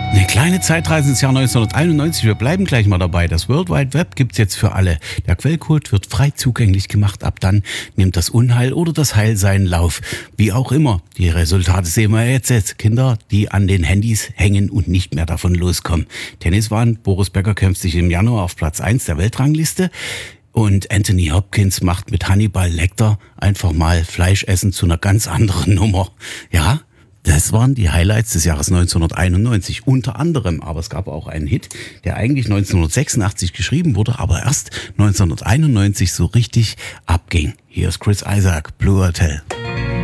Eine kleine Zeitreise ins Jahr 1991. Wir bleiben gleich mal dabei. Das World Wide Web gibt's jetzt für alle. Der Quellcode wird frei zugänglich gemacht. Ab dann nimmt das Unheil oder das Heil seinen Lauf. Wie auch immer. Die Resultate sehen wir jetzt. Kinder, die an den Handys hängen und nicht mehr davon loskommen. Tenniswahn. Boris Becker kämpft sich im Januar auf Platz 1 der Weltrangliste. Und Anthony Hopkins macht mit Hannibal Lecter einfach mal Fleischessen zu einer ganz anderen Nummer. Ja, das waren die Highlights des Jahres 1991, unter anderem. Aber es gab auch einen Hit, der eigentlich 1986 geschrieben wurde, aber erst 1991 so richtig abging. Hier ist Chris Isaak, Blue Hotel.